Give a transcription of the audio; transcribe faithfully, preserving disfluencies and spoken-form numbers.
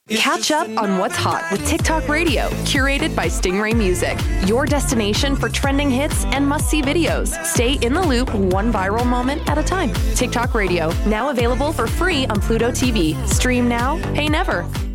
Catch up on what's hot with TikTok Radio, curated by Stingray Music, your destination for trending hits and must-see videos. Stay in the loop, one viral moment at a time. TikTok Radio, now available for free on Pluto T V. Stream now, pay never.